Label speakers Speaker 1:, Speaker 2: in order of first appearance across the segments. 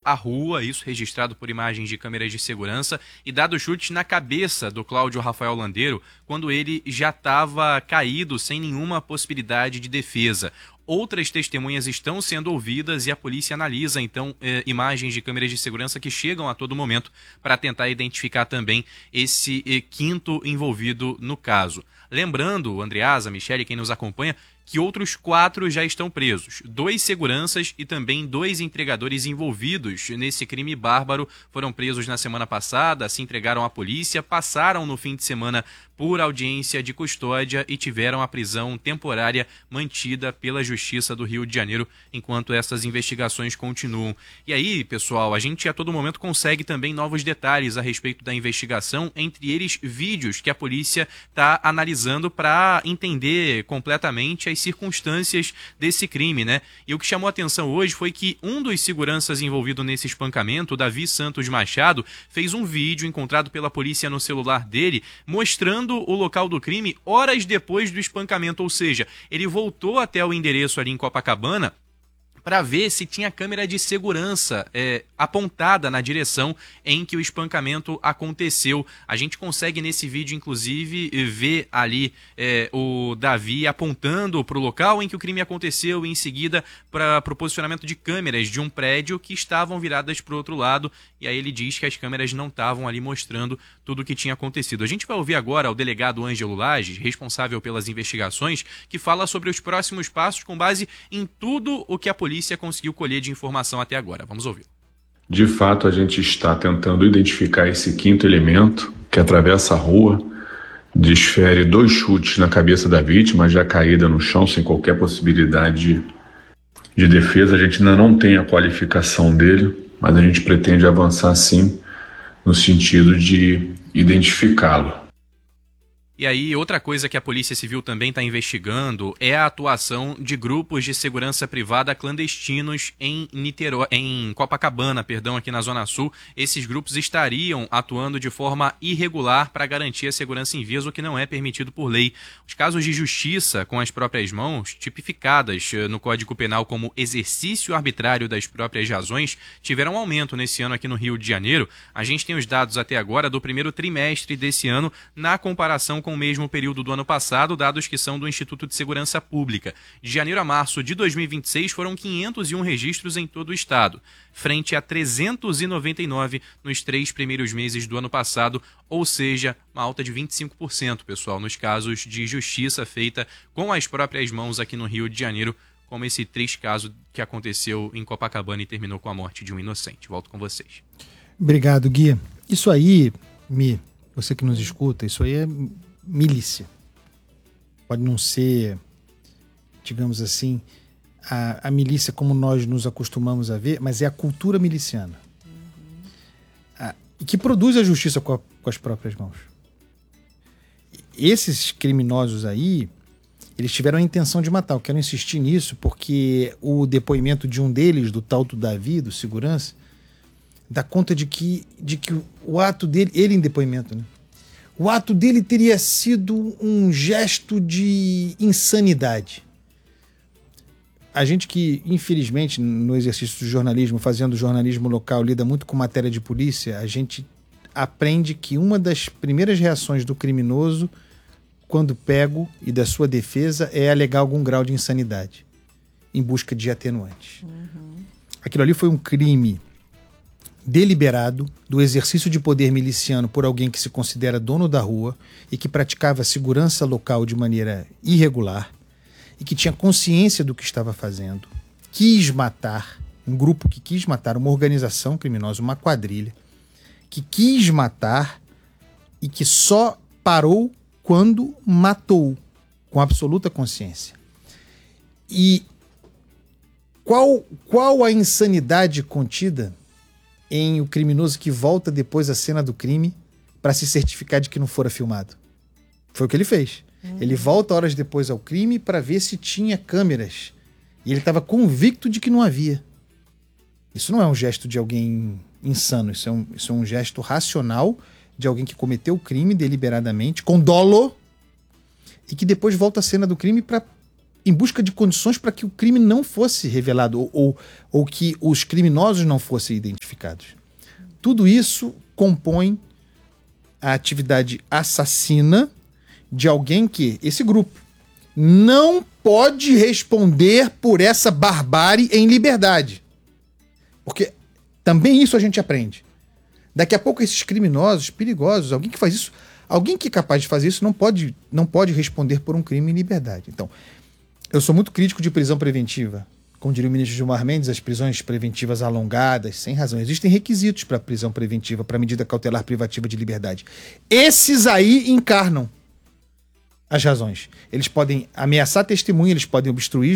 Speaker 1: à rua, isso registrado por imagens de câmeras de segurança, e dado chutes na cabeça do Cláudio Rafael Landeiro, quando ele já estava caído, sem nenhuma possibilidade de defesa. Outras testemunhas estão sendo ouvidas e a polícia analisa, então, imagens de câmeras de segurança que chegam a todo momento para tentar identificar também esse quinto envolvido no caso. Lembrando, Andreasa, Michele, quem nos acompanha, que outros 4 já estão presos. 2 seguranças e também 2 entregadores envolvidos nesse crime bárbaro foram presos na semana passada, se entregaram à polícia, passaram no fim de semana por audiência de custódia e tiveram a prisão temporária mantida pela Justiça do Rio de Janeiro enquanto essas investigações continuam. E aí, pessoal, a gente a todo momento consegue também novos detalhes a respeito da investigação, entre eles vídeos que a polícia está analisando para entender completamente as circunstâncias desse crime, né? E o que chamou a atenção hoje foi que um dos seguranças envolvido nesse espancamento, Davi Santos Machado, fez um vídeo encontrado pela polícia no celular dele, mostrando o local do crime horas depois do espancamento, ou seja, ele voltou até o endereço ali em Copacabana para ver se tinha câmera de segurança apontada na direção em que o espancamento aconteceu. A gente consegue nesse vídeo, inclusive, ver ali o Davi apontando para o local em que o crime aconteceu e em seguida para o posicionamento de câmeras de um prédio que estavam viradas para o outro lado, e aí ele diz que as câmeras não estavam ali mostrando tudo o que tinha acontecido. A gente vai ouvir agora o delegado Ângelo Lages, responsável pelas investigações, que fala sobre os próximos passos com base em tudo o que a polícia conseguiu colher de informação até agora. Vamos ouvir.
Speaker 2: De fato, a gente está tentando identificar esse quinto elemento que atravessa a rua, desfere 2 chutes na cabeça da vítima, já caída no chão, sem qualquer possibilidade de defesa. A gente ainda não tem a qualificação dele, mas a gente pretende avançar sim no sentido de identificá-lo.
Speaker 1: E aí, outra coisa que a Polícia Civil também está investigando é a atuação de grupos de segurança privada clandestinos em Copacabana, aqui na Zona Sul. Esses grupos estariam atuando de forma irregular para garantir a segurança em vias, o que não é permitido por lei. Os casos de justiça com as próprias mãos, tipificadas no Código Penal como exercício arbitrário das próprias razões, tiveram um aumento nesse ano aqui no Rio de Janeiro. A gente tem os dados até agora do primeiro trimestre desse ano, na comparação com o mesmo período do ano passado, dados que são do Instituto de Segurança Pública. De janeiro a março de 2026 foram 501 registros em todo o estado, frente a 399 nos 3 primeiros meses do ano passado, ou seja, uma alta de 25%, pessoal, nos casos de justiça feita com as próprias mãos aqui no Rio de Janeiro, como esse triste caso que aconteceu em Copacabana e terminou com a morte de um inocente. Volto com vocês.
Speaker 3: Obrigado, Gui. Isso aí, você que nos escuta, isso aí é milícia. Pode não ser, digamos assim, a milícia como nós nos acostumamos a ver, mas é a cultura miliciana. E que produz a justiça com as próprias mãos. Esses criminosos aí, eles tiveram a intenção de matar. Eu quero insistir nisso porque o depoimento de um deles, do tal do Davi, do segurança, dá conta de que o ato dele, ele em depoimento, né? O ato dele teria sido um gesto de insanidade. A gente que, infelizmente, no exercício do jornalismo, fazendo jornalismo local, lida muito com matéria de polícia, a gente aprende que uma das primeiras reações do criminoso, quando pego, e da sua defesa, é alegar algum grau de insanidade, em busca de atenuantes. Aquilo ali foi um crime deliberado do exercício de poder miliciano por alguém que se considera dono da rua e que praticava segurança local de maneira irregular e que tinha consciência do que estava fazendo, quis matar, um grupo que quis matar, uma organização criminosa, uma quadrilha, que quis matar e que só parou quando matou, com absoluta consciência. E qual a insanidade contida em o criminoso que volta depois à cena do crime para se certificar de que não fora filmado? Foi o que ele fez. Ele volta horas depois ao crime para ver se tinha câmeras. E ele estava convicto de que não havia. Isso não é um gesto de alguém insano. Isso é um gesto racional de alguém que cometeu o crime deliberadamente, com dolo, e que depois volta à cena do crime para em busca de condições para que o crime não fosse revelado ou que os criminosos não fossem identificados. Tudo isso compõe a atividade assassina de alguém que, esse grupo, não pode responder por essa barbárie em liberdade. Porque também isso a gente aprende. Daqui a pouco esses criminosos, perigosos, alguém que faz isso, alguém que é capaz de fazer isso não pode responder por um crime em liberdade. Então, eu sou muito crítico de prisão preventiva. Como diria o ministro Gilmar Mendes, as prisões preventivas alongadas, sem razão. Existem requisitos para prisão preventiva, para medida cautelar privativa de liberdade. Esses aí encarnam as razões. Eles podem ameaçar testemunha, eles podem obstruir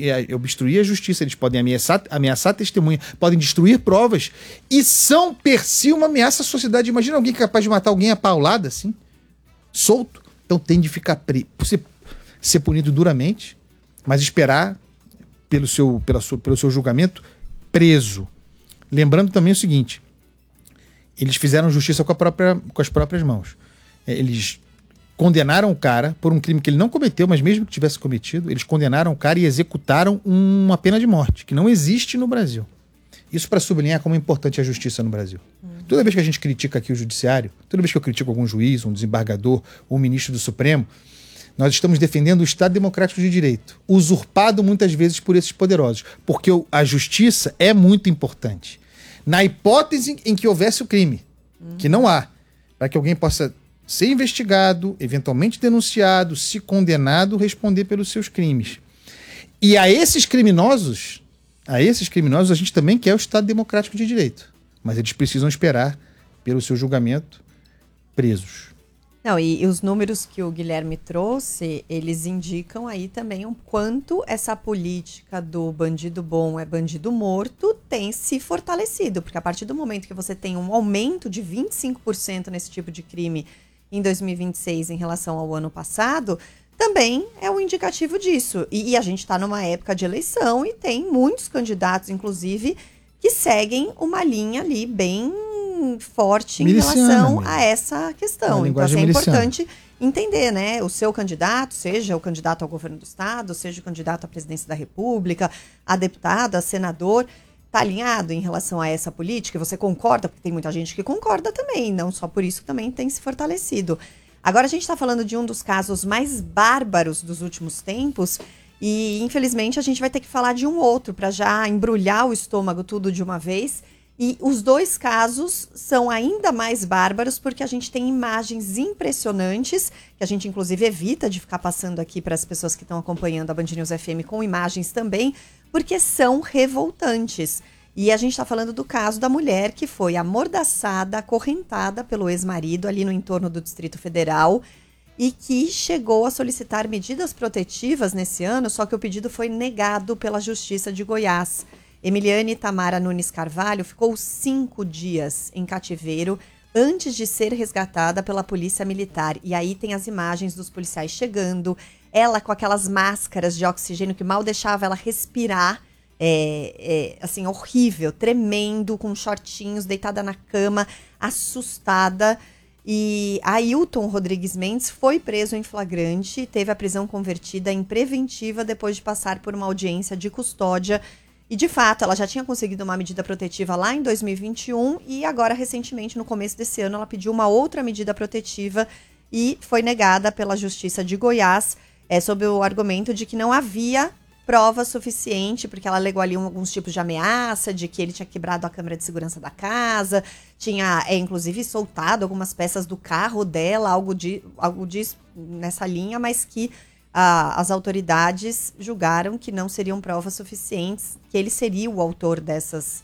Speaker 3: a justiça, eles podem ameaçar testemunha, podem destruir provas e são, per si, uma ameaça à sociedade. Imagina alguém que é capaz de matar alguém a paulada, assim, solto. Então tem de ficar ser punido duramente, mas esperar pelo seu julgamento preso. Lembrando também o seguinte, eles fizeram justiça com as próprias mãos. Eles condenaram o cara por um crime que ele não cometeu, mas mesmo que tivesse cometido, eles condenaram o cara e executaram uma pena de morte, que não existe no Brasil. Isso para sublinhar como é importante a justiça no Brasil. Toda vez que a gente critica aqui o judiciário, toda vez que eu critico algum juiz, um desembargador ou um ministro do Supremo, nós estamos defendendo o Estado Democrático de Direito, usurpado muitas vezes por esses poderosos, porque a justiça é muito importante. Na hipótese em que houvesse o crime, que não há, para que alguém possa ser investigado, eventualmente denunciado, se condenado, responder pelos seus crimes. E a esses criminosos a gente também quer o Estado Democrático de Direito, mas eles precisam esperar pelo seu julgamento presos.
Speaker 4: Não, e os números que o Guilherme trouxe, eles indicam aí também o quanto essa política do bandido bom é bandido morto tem se fortalecido, porque a partir do momento que você tem um aumento de 25% nesse tipo de crime em 2026 em relação ao ano passado, também é um indicativo disso. E a gente está numa época de eleição e tem muitos candidatos, inclusive, que seguem uma linha ali bem forte em relação a essa questão. Então, assim, é importante entender, né? O seu candidato, seja o candidato ao governo do estado, seja o candidato à presidência da República, a deputado, a senador, está alinhado em relação a essa política? Você concorda? Porque tem muita gente que concorda também, não só por isso que também tem se fortalecido. Agora a gente está falando de um dos casos mais bárbaros dos últimos tempos e, infelizmente, a gente vai ter que falar de um outro para já embrulhar o estômago tudo de uma vez. E os dois casos são ainda mais bárbaros porque a gente tem imagens impressionantes, que a gente inclusive evita de ficar passando aqui para as pessoas que estão acompanhando a Band News FM com imagens também, porque são revoltantes. E a gente está falando do caso da mulher que foi amordaçada, acorrentada pelo ex-marido ali no entorno do Distrito Federal e que chegou a solicitar medidas protetivas nesse ano, só que o pedido foi negado pela Justiça de Goiás. Emiliane Tamara Nunes Carvalho ficou 5 dias em cativeiro antes de ser resgatada pela polícia militar. E aí tem as imagens dos policiais chegando, ela com aquelas máscaras de oxigênio que mal deixava ela respirar, assim, horrível, tremendo, com shortinhos, deitada na cama, assustada. E Ailton Rodrigues Mendes foi preso em flagrante, teve a prisão convertida em preventiva depois de passar por uma audiência de custódia. E, de fato, ela já tinha conseguido uma medida protetiva lá em 2021 e agora, recentemente, no começo desse ano, ela pediu uma outra medida protetiva e foi negada pela Justiça de Goiás, sob o argumento de que não havia prova suficiente, porque ela alegou ali alguns tipos de ameaça, de que ele tinha quebrado a câmera de segurança da casa, tinha, inclusive, soltado algumas peças do carro dela, algo disso nessa linha, mas que as autoridades julgaram que não seriam provas suficientes, que ele seria o autor dessas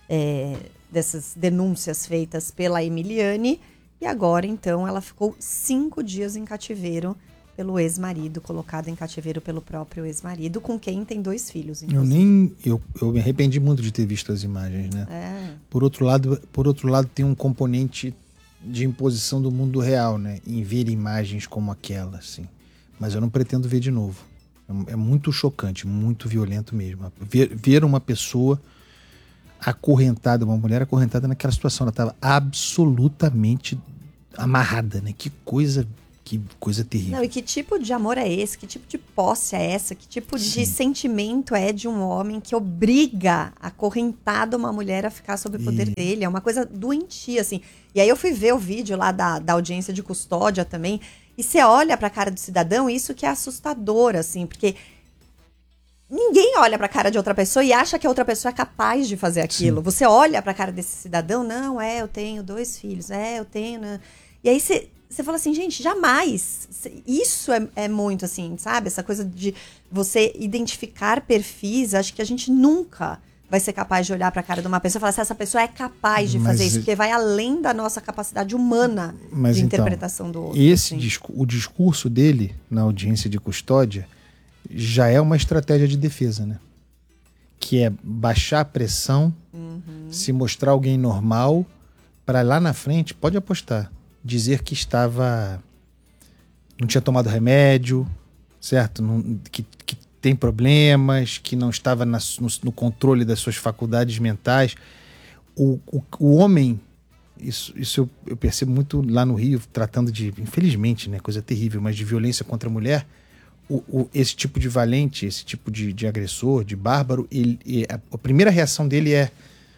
Speaker 4: denúncias feitas pela Emiliane. E agora, então, ela ficou 5 dias em cativeiro pelo ex-marido, colocada em cativeiro pelo próprio ex-marido, com quem tem 2 filhos. Inclusive.
Speaker 3: Eu me arrependi muito de ter visto as imagens, né? Por outro lado, tem um componente de imposição do mundo real, né? Em ver imagens como aquela, assim. Mas eu não pretendo ver de novo. É muito chocante, muito violento mesmo. Ver uma pessoa acorrentada, uma mulher acorrentada naquela situação. Ela estava absolutamente amarrada, né? Que coisa Que coisa terrível.
Speaker 4: Não, e que tipo de amor é esse? Que tipo de posse é essa? Que tipo de sentimento é de um homem que obriga acorrentada uma mulher a ficar sob o poder dele? É uma coisa doentia, assim. E aí eu fui ver o vídeo lá da audiência de custódia também, e você olha pra cara do cidadão, e isso que é assustador, assim, porque ninguém olha pra cara de outra pessoa e acha que a outra pessoa é capaz de fazer aquilo. Sim. Você olha pra cara desse cidadão, não, eu tenho 2 filhos, eu tenho... Né? E aí você fala assim, gente, jamais. Isso é muito assim, sabe? Essa coisa de você identificar perfis, acho que a gente nunca vai ser capaz de olhar pra cara de uma pessoa e falar assim, essa pessoa é capaz de fazer isso, porque vai além da nossa capacidade humana de interpretação do outro.
Speaker 3: Esse o discurso dele na audiência de custódia já é uma estratégia de defesa, né? Que é baixar a pressão, se mostrar alguém normal, para lá na frente, pode apostar, dizer que não tinha tomado remédio, certo? Que tem problemas, que não estava no controle das suas faculdades mentais. O homem, isso eu percebo muito lá no Rio, tratando de, infelizmente, né, coisa terrível, mas de violência contra a mulher, esse tipo de valente, esse tipo de agressor, de bárbaro, a primeira reação dele é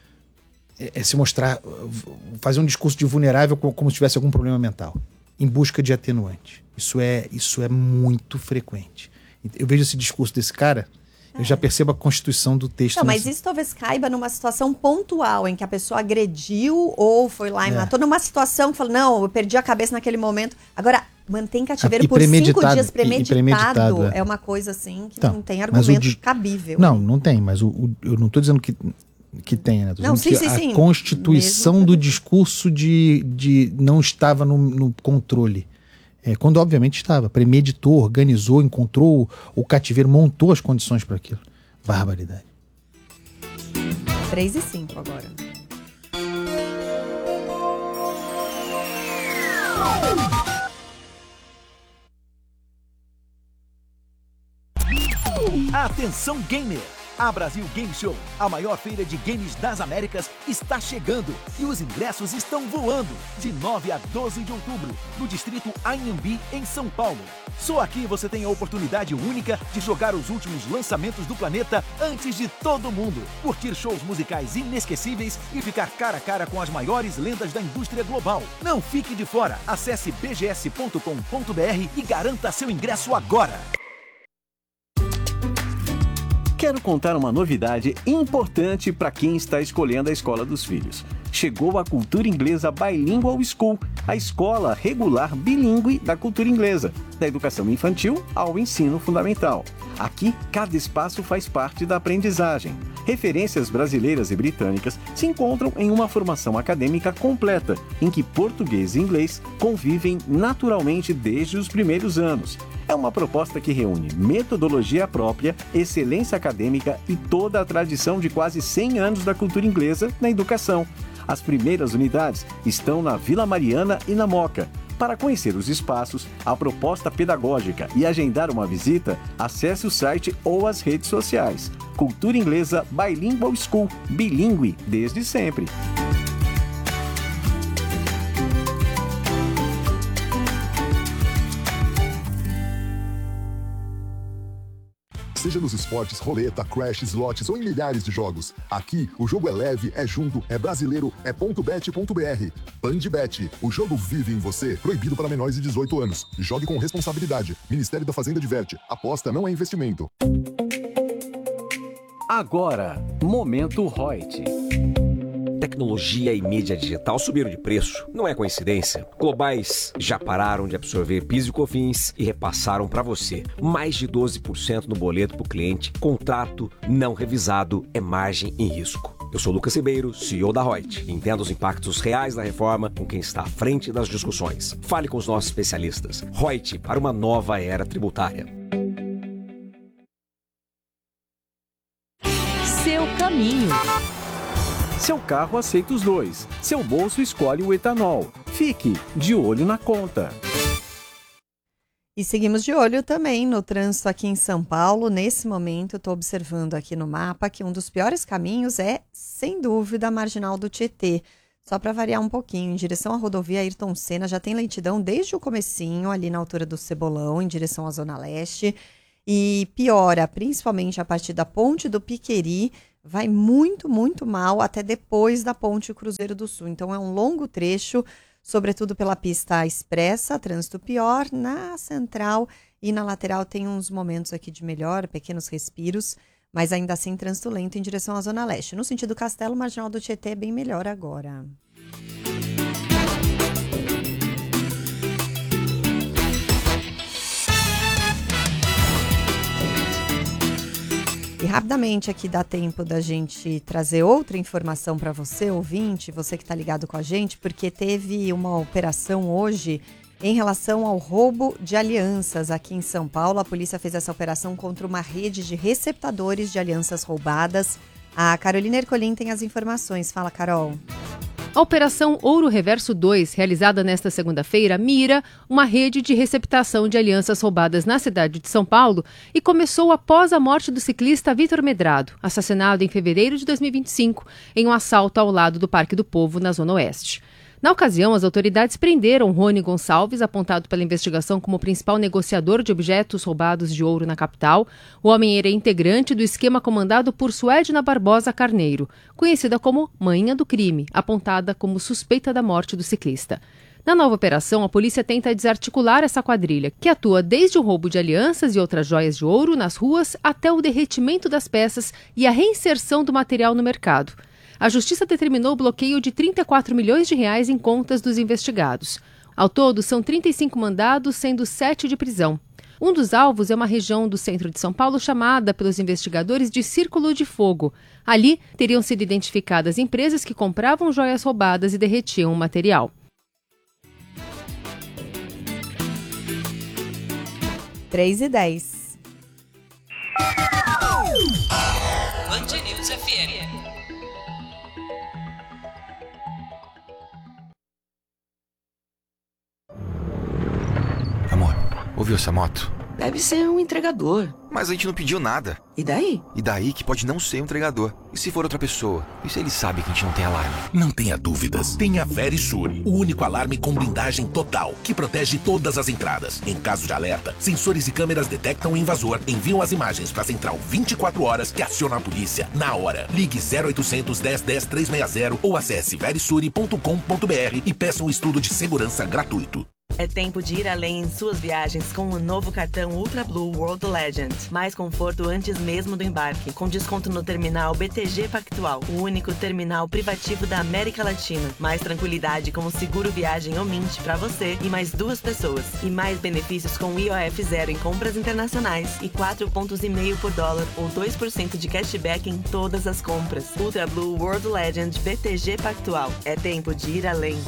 Speaker 3: se mostrar, fazer um discurso de vulnerável como se tivesse algum problema mental, em busca de atenuante. Isso é muito frequente. Eu vejo esse discurso desse cara, eu já percebo a constituição do texto.
Speaker 4: Não, mas isso talvez caiba numa situação pontual, em que a pessoa agrediu ou foi lá e matou, numa situação que fala, não, eu perdi a cabeça naquele momento. Agora, mantém cativeiro por 5 dias premeditado. É uma coisa assim que não tem argumento cabível.
Speaker 3: Não tem, mas eu não estou dizendo que tenha, né?
Speaker 4: Não, sim.
Speaker 3: A constituição do discurso de não estava no controle. Quando obviamente estava, premeditou, organizou, encontrou o cativeiro, montou as condições para aquilo. Barbaridade.
Speaker 4: 3:05 agora.
Speaker 5: Atenção gamer! A Brasil Game Show, a maior feira de games das Américas, está chegando e os ingressos estão voando de 9 a 12 de outubro, no distrito Anhembi, em São Paulo. Só aqui você tem a oportunidade única de jogar os últimos lançamentos do planeta antes de todo mundo, curtir shows musicais inesquecíveis e ficar cara a cara com as maiores lendas da indústria global. Não fique de fora, acesse bgs.com.br e garanta seu ingresso agora.
Speaker 6: Quero contar uma novidade importante para quem está escolhendo a escola dos filhos. Chegou a Cultura Inglesa Bilingual School, a escola regular bilíngue da cultura inglesa, da educação infantil ao ensino fundamental. Aqui, cada espaço faz parte da aprendizagem. Referências brasileiras e britânicas se encontram em uma formação acadêmica completa, em que português e inglês convivem naturalmente desde os primeiros anos. É uma proposta que reúne metodologia própria, excelência acadêmica e toda a tradição de quase 100 anos da cultura inglesa na educação. As primeiras unidades estão na Vila Mariana e na Moca. Para conhecer os espaços, a proposta pedagógica e agendar uma visita, acesse o site ou as redes sociais. Cultura Inglesa Bilingual School, bilíngue desde sempre.
Speaker 7: Seja nos esportes, roleta, crash, slots ou em milhares de jogos. Aqui, o jogo é leve, é junto, é brasileiro, é .bet.br. Bandbet, o jogo vive em você. Proibido para menores de 18 anos. Jogue com responsabilidade. Ministério da Fazenda diverte. Aposta não é investimento.
Speaker 6: Agora, Momento Reut.
Speaker 8: Tecnologia e mídia digital subiram de preço. Não é coincidência. Globais já pararam de absorver PIS e COFINS e repassaram para você. Mais de 12% no boleto para o cliente. Contrato não revisado é margem em risco. Eu sou Lucas Ribeiro, CEO da Reut. Entenda os impactos reais da reforma com quem está à frente das discussões. Fale com os nossos especialistas. Reut, para uma nova era tributária.
Speaker 9: Seu caminho.
Speaker 6: Seu carro aceita os dois. Seu bolso escolhe o etanol. Fique de olho na conta.
Speaker 4: E seguimos de olho também no trânsito aqui em São Paulo. Nesse momento, eu estou observando aqui no mapa que um dos piores caminhos é, sem dúvida, a Marginal do Tietê. Só para variar um pouquinho, em direção à rodovia Ayrton Senna, já tem lentidão desde o comecinho, ali na altura do Cebolão, em direção à Zona Leste. E piora, principalmente a partir da Ponte do Piqueri, vai muito, muito mal até depois da Ponte Cruzeiro do Sul. Então é um longo trecho, sobretudo pela pista expressa, trânsito pior. Na central e na lateral tem uns momentos aqui de melhora, pequenos respiros, mas ainda assim trânsito lento em direção à Zona Leste. No sentido Castelo, Marginal do Tietê é bem melhor agora. E rapidamente aqui dá tempo da gente trazer outra informação para você, ouvinte, você que está ligado com a gente, porque teve uma operação hoje em relação ao roubo de alianças aqui em São Paulo. A polícia fez essa operação contra uma rede de receptadores de alianças roubadas. A Carolina Ercolim tem as informações. Fala, Carol.
Speaker 9: A Operação Ouro Reverso 2, realizada nesta segunda-feira, mira uma rede de receptação de alianças roubadas na cidade de São Paulo e começou após a morte do ciclista Vitor Medrado, assassinado em fevereiro de 2025, em um assalto ao lado do Parque do Povo, na Zona Oeste. Na ocasião, as autoridades prenderam Rony Gonçalves, apontado pela investigação como principal negociador de objetos roubados de ouro na capital. O homem era integrante do esquema comandado por Suedna Barbosa Carneiro, conhecida como Manhinha do Crime, apontada como suspeita da morte do ciclista. Na nova operação, a polícia tenta desarticular essa quadrilha, que atua desde o roubo de alianças e outras joias de ouro nas ruas até o derretimento das peças e a reinserção do material no mercado. A Justiça determinou o bloqueio de 34 milhões de reais em contas dos investigados. Ao todo, são 35 mandados, sendo 7 de prisão. Um dos alvos é uma região do centro de São Paulo chamada pelos investigadores de Círculo de Fogo. Ali, teriam sido identificadas empresas que compravam joias roubadas e derretiam o material.
Speaker 4: 3h10.
Speaker 10: Band News FM.
Speaker 11: Amor, ouviu essa moto?
Speaker 10: Deve ser um entregador.
Speaker 11: Mas a gente não pediu nada.
Speaker 10: E daí?
Speaker 11: E daí que pode não ser um entregador. E se for outra pessoa? E se ele sabe que a gente não tem alarme?
Speaker 12: Não tenha dúvidas. Tenha Verisure, o único alarme com blindagem total, que protege todas as entradas. Em caso de alerta, sensores e câmeras detectam o invasor, enviam as imagens para a central 24 horas que aciona a polícia na hora. Ligue 0800 10 10 360 ou acesse verisure.com.br e peça um estudo de segurança gratuito.
Speaker 13: É tempo de ir além em suas viagens com o novo cartão Ultra Blue World Legend. Mais conforto antes mesmo do embarque, com desconto no terminal BTG Pactual, o único terminal privativo da América Latina. Mais tranquilidade com o seguro viagem Omint para você e mais 2 pessoas. E mais benefícios com IOF zero em compras internacionais e 4,5 pontos por dólar ou 2% de cashback em todas as compras. Ultra Blue World Legend BTG Pactual. É tempo de ir além.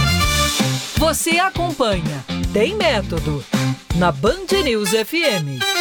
Speaker 10: Você acompanha Tem Método na Band News FM.